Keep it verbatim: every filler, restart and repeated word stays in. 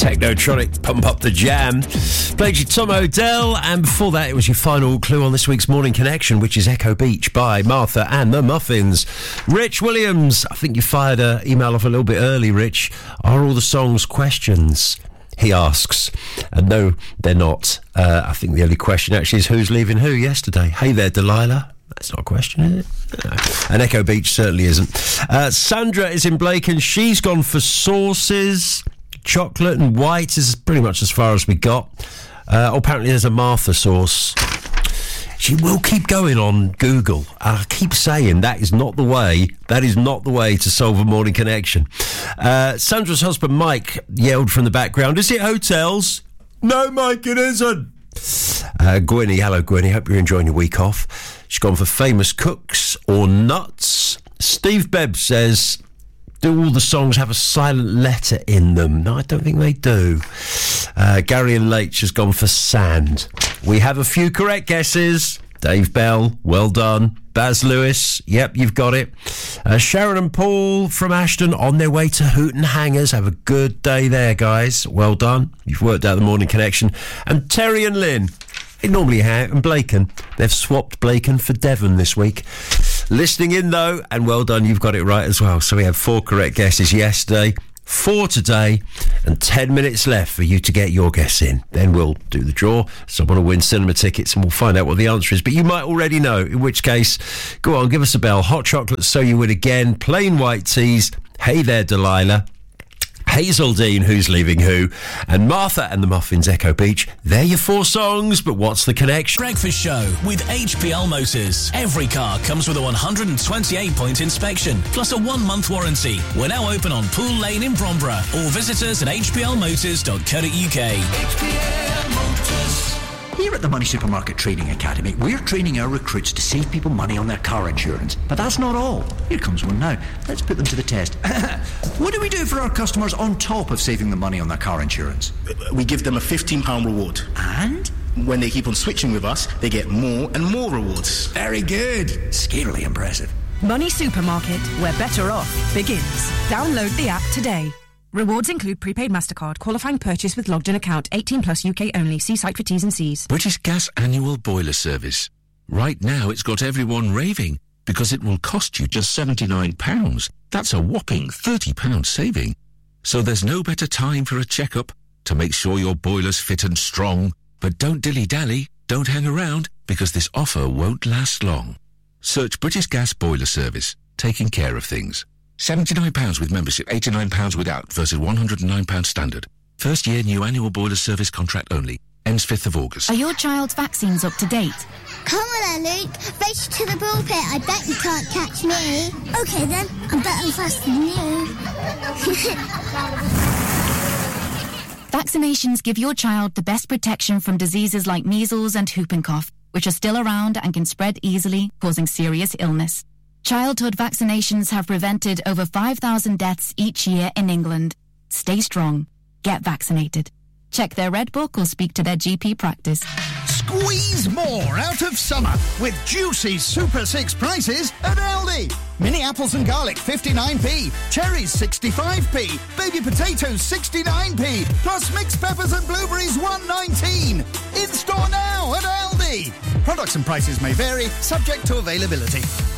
Technotronic, Pump Up the Jam. Played you Tom Odell, and before that it was your final clue on this week's Morning Connection, which is Echo Beach by Martha and the Muffins. Rich Williams, I think you fired an email off a little bit early, Rich. Are all the songs questions? He asks. And no, they're not. Uh, I think the only question actually is who's leaving who yesterday. Hey there, Delilah. That's not a question, is it? No. And Echo Beach certainly isn't. Uh, Sandra is in Blake and she's gone for sauces. Chocolate and white is pretty much as far as we got. Uh, oh, apparently there's a Martha sauce. She will keep going on Google. And I keep saying that is not the way. That is not the way to solve a morning connection. Uh, Sandra's husband, Mike, yelled from the background, is it hotels? No, Mike, it isn't. Uh, Gwynny, hello, Gwynny. Hope you're enjoying your week off. She's gone for famous cooks or nuts. Steve Bebb says, do all the songs have a silent letter in them? No, I don't think they do. Uh, Gary and Leitch has gone for sand. We have a few correct guesses. Dave Bell, well done. Baz Lewis, yep, you've got it. Uh, Sharon and Paul from Ashton on their way to Hooten Hangers. Have a good day there, guys. Well done. You've worked out the morning connection. And Terry and Lynn, they normally have, and Blaken. They've swapped Blaken for Devon this week. Listening in, though, and well done, you've got it right as well. So we had four correct guesses yesterday, four today, and ten minutes left for you to get your guess in. Then we'll do the draw. Someone will win cinema tickets, and we'll find out what the answer is. But you might already know, in which case, go on, give us a bell. Hot chocolate, so you win again. Plain white teas. Hey there, Delilah. Hazeldine, who's leaving who, and Martha and the Muffins, Echo Beach. They're your four songs, but what's the connection? Breakfast Show with H P L Motors. Every car comes with a one hundred twenty-eight point inspection, plus a one-month warranty. We're now open on Pool Lane in Bromborough, or visit us at h p l motors dot co dot u k. H P L Motors. Here at the Money Supermarket Training Academy, we're training our recruits to save people money on their car insurance. But that's not all. Here comes one now. Let's put them to the test. What do we do for our customers on top of saving them money on their car insurance? We give them a fifteen pounds reward. And? When they keep on switching with us, they get more and more rewards. Very good. Scarily impressive. Money Supermarket, where better off begins. Download the app today. Rewards include prepaid MasterCard, qualifying purchase with logged in account, eighteen plus U K only. See site for T's and C's. British Gas Annual Boiler Service. Right now it's got everyone raving because it will cost you just seventy-nine pounds. That's a whopping thirty pounds saving. So there's no better time for a checkup to make sure your boiler's fit and strong. But don't dilly-dally, don't hang around, because this offer won't last long. Search British Gas Boiler Service, taking care of things. seventy-nine pounds with membership, eighty-nine pounds without, versus one hundred nine pounds standard. First year new annual boiler service contract only. Ends fifth of August. Are your child's vaccines up to date? Come on then, Luke. Race to the ball pit. I bet you can't catch me. OK then, I'm better and faster than you. Vaccinations give your child the best protection from diseases like measles and whooping cough, which are still around and can spread easily, causing serious illness. Childhood vaccinations have prevented over five thousand deaths each year in England. Stay strong. Get vaccinated. Check their Red Book or speak to their G P practice. Squeeze more out of summer with juicy Super six prices at Aldi. Mini apples and garlic fifty-nine p, cherries sixty-five p, baby potatoes sixty-nine p, plus mixed peppers and blueberries one nineteen. In store now at Aldi. Products and prices may vary, subject to availability.